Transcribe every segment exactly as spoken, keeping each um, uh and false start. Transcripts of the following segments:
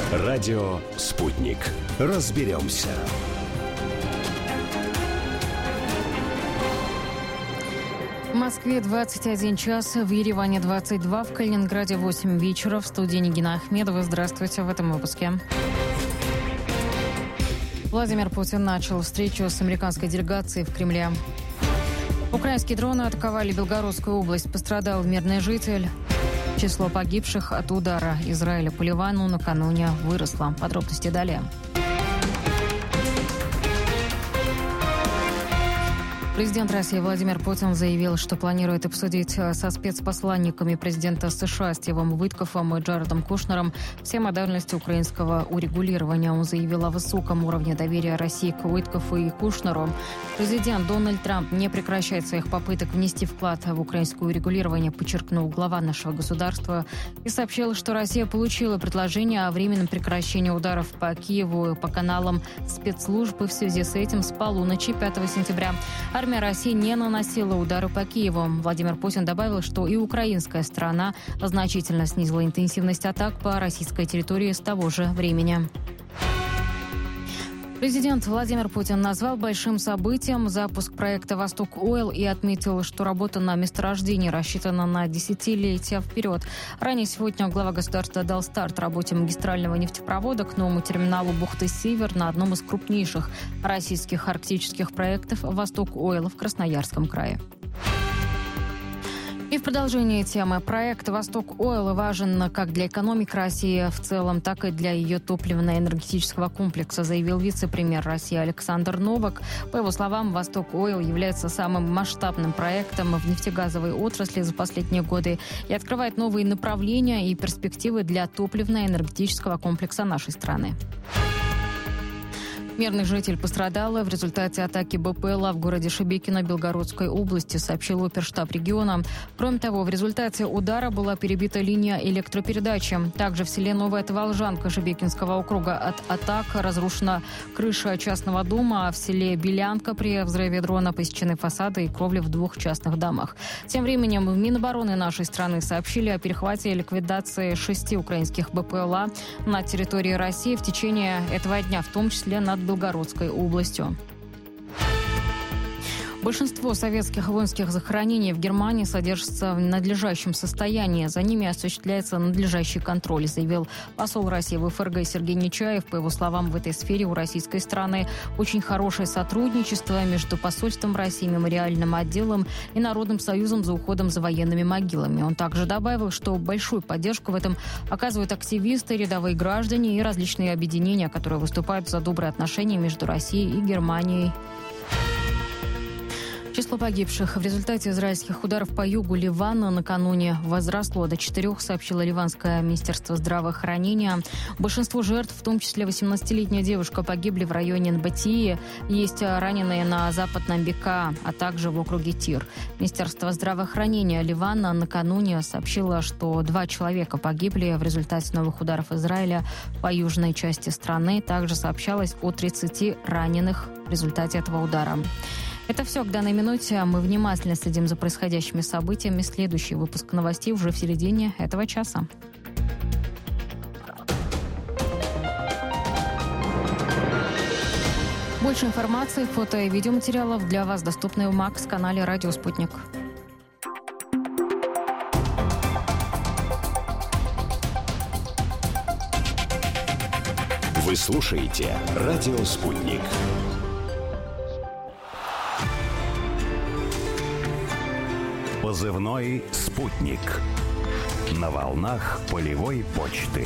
Радио «Спутник». Разберемся. В Москве двадцать один час, в Ереване двадцать два, в Калининграде восемь вечера. В студии Нигина Ахмедова. Здравствуйте в этом выпуске. Владимир Путин начал встречу с американской делегацией в Кремле. Украинские дроны атаковали Белгородскую область. Пострадал мирный житель. Число погибших от удара Израиля по Ливану накануне выросло. Подробности далее. Президент России Владимир Путин заявил, что планирует обсудить со спецпосланниками президента США Стивом Уиткофом и Джаредом Кушнером все модальности украинского урегулирования. Он заявил о высоком уровне доверия России к Уиткофу и Кушнеру. Президент Дональд Трамп не прекращает своих попыток внести вклад в украинское урегулирование, подчеркнул глава нашего государства, и сообщил, что Россия получила предложение о временном прекращении ударов по Киеву по каналам спецслужбы. В связи с этим с полуночи пятого сентября Армия России не наносила удары по Киеву. Владимир Путин добавил, что и украинская сторона значительно снизила интенсивность атак по российской территории с того же времени. Президент Владимир Путин назвал большим событием запуск проекта «Восток-Ойл» и отметил, что работа на месторождении рассчитана на десятилетия вперед. Ранее сегодня глава государства дал старт работе магистрального нефтепровода к новому терминалу бухты-Север на одном из крупнейших российских арктических проектов «Восток-Ойл» в Красноярском крае. И в продолжение темы. Проект «Восток-Ойл» важен как для экономики России в целом, так и для ее топливно-энергетического комплекса, заявил вице-премьер России Александр Новак. По его словам, «Восток-Ойл» является самым масштабным проектом в нефтегазовой отрасли за последние годы и открывает новые направления и перспективы для топливно-энергетического комплекса нашей страны. Мирный житель пострадал в результате атаки БПЛА в городе Шебекино Белгородской области, сообщил оперштаб региона. Кроме того, в результате удара была перебита линия электропередачи. Также в селе Новая Таволжанка Шебекинского округа от атак разрушена крыша частного дома, а в селе Белянка при взрыве дрона посечены фасады и кровли в двух частных домах. Тем временем в Минобороны нашей страны сообщили о перехвате и ликвидации шести украинских БПЛА на территории России в течение этого дня, в том числе над Белгородской областью. Большинство советских воинских захоронений в Германии содержатся в надлежащем состоянии. За ними осуществляется надлежащий контроль, заявил посол России в ФРГ Сергей Нечаев. По его словам, в этой сфере у российской страны очень хорошее сотрудничество между посольством России, мемориальным отделом и Народным союзом за уходом за военными могилами. Он также добавил, что большую поддержку в этом оказывают активисты, рядовые граждане и различные объединения, которые выступают за добрые отношения между Россией и Германией. Число погибших в результате израильских ударов по югу Ливана накануне возросло до четырех, сообщило Ливанское министерство здравоохранения. Большинство жертв, в том числе восемнадцатилетняя девушка, погибли в районе Нбатии. Есть раненые на западном Бека, а также в округе Тир. Министерство здравоохранения Ливана накануне сообщило, что два человека погибли в результате новых ударов Израиля по южной части страны. Также сообщалось о тридцати раненых в результате этого удара. Это все к данной минуте. Мы внимательно следим за происходящими событиями. Следующий выпуск новостей уже в середине этого часа. Больше информации, фото и видеоматериалов для вас доступны в Макс-канале «Радио Спутник». Вы слушаете «Радио Спутник». Позывной «Спутник». На волнах полевой почты.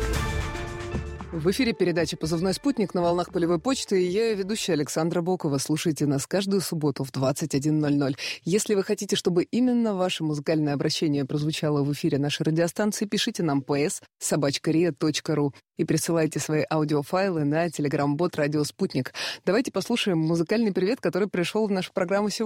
В эфире передача «Позывной спутник» на волнах полевой почты, и я, ведущая Александра Бокова. Слушайте нас каждую субботу в двадцать один ноль ноль. Если вы хотите, чтобы именно ваше музыкальное обращение прозвучало в эфире нашей радиостанции, пишите нам ps собака ria точка ру и присылайте свои аудиофайлы на телеграм-бот «Радио Спутник». Давайте послушаем музыкальный привет, который пришел в нашу программу сегодня.